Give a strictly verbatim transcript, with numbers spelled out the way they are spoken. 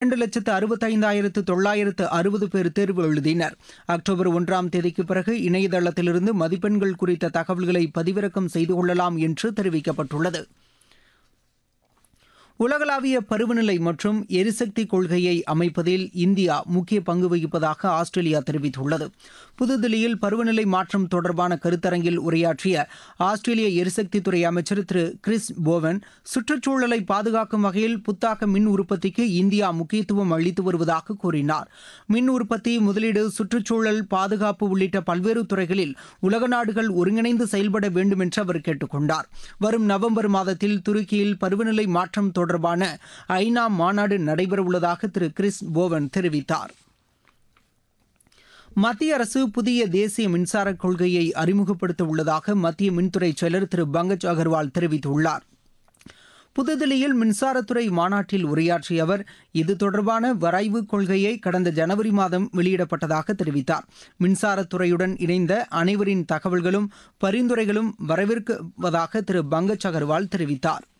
இரண்டு லட்சத்து அறுபத்தைந்தாயிரத்து தொள்ளாயிரத்து அறுபது பேர் தேர்வு எழுதினர். அக்டோபர் ஒன்றாம் தேதிக்கு பிறகு இணையதளத்திலிருந்து மதிப்பெண்கள் குறித்த தகவல்களை பதிவிறக்கம் செய்து கொள்ளலாம் என்று தெரிவிக்கப்பட்டுள்ளது. உலகளாவிய பருவநிலை மற்றும் எரிசக்தி கொள்கையை அமைப்பதில் இந்தியா முக்கிய பங்கு வகிப்பதாக ஆஸ்திரேலியா தெரிவித்துள்ளது. புதுதில்லியில் பருவநிலை மாற்றம் தொடர்பான கருத்தரங்கில் உரையாற்றிய ஆஸ்திரேலிய எரிசக்தித்துறை அமைச்சர் திரு கிறிஸ் போவன், சுற்றுச்சூழலை பாதுகாக்கும் வகையில் புத்தாக்க மின் உற்பத்திக்கு இந்தியா முக்கியத்துவம் அளித்து வருவதாக கூறினார். மின் உற்பத்தி, முதலீடு, சுற்றுச்சூழல் பாதுகாப்பு உள்ளிட்ட பல்வேறு துறைகளில் உலக நாடுகள் ஒருங்கிணைந்து செயல்பட வேண்டும் என்று அவர் கேட்டுக் கொண்டார். வரும் நவம்பர் மாதத்தில் துருக்கியில் பருவநிலை மாற்றம் தொடர்பான ஐநா மாநாடு நடைபெறவுள்ளதாக திரு கிறிஸ் போவன் தெரிவித்தார். மத்திய அரசு புதிய தேசிய மின்சார கொள்கையை அறிமுகப்படுத்த உள்ளதாக மத்திய மின்துறை செயலர் திரு பங்கஜ் அகர்வால் தெரிவித்துள்ளார். புதுதில்லியில் மின்சாரத்துறை மாநாட்டில் உரையாற்றிய அவர், இது தொடர்பான வரைவு கொள்கையை கடந்த ஜனவரி மாதம் வெளியிடப்பட்டதாக தெரிவித்தார். மின்சாரத்துறையுடன் இணைந்த அனைவரின் தகவல்களும் பரிந்துரைகளும் வரவேற்கப்படுவதாக திரு பங்கஜ் அகர்வால் தெரிவித்தார்.